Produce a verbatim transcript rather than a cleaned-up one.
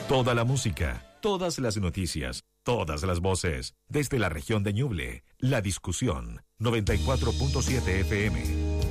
Toda la música, todas las noticias, todas las voces. Desde la región de Ñuble, La Discusión, noventa y cuatro punto siete F M.